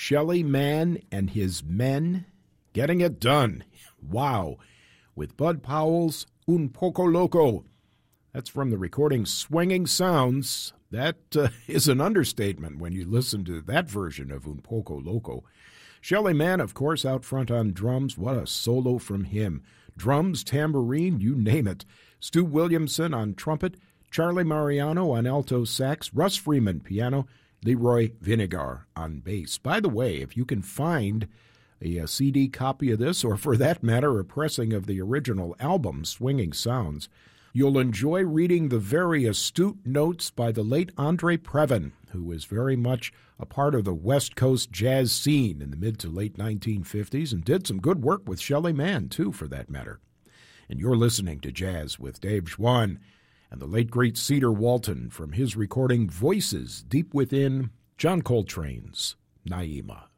Shelly Manne and His Men getting it done. Wow. With Bud Powell's Un Poco Loco. That's from the recording Swinging Sounds. That is an understatement when you listen to that version of Un Poco Loco. Shelly Manne, of course, out front on drums. What a solo from him. Drums, tambourine, you name it. Stu Williamson on trumpet, Charlie Mariano on alto sax, Russ Freeman piano, Leroy Vinegar on bass. By the way, if you can find a CD copy of this, or for that matter, a pressing of the original album, Swinging Sounds, you'll enjoy reading the very astute notes by the late Andre Previn, who was very much a part of the West Coast jazz scene in the mid to late 1950s and did some good work with Shelly Manne, too, for that matter. And you're listening to Jazz with Dave Schwann and the late, great Cedar Walton from his recording Voices Deep Within, John Coltrane's Naima.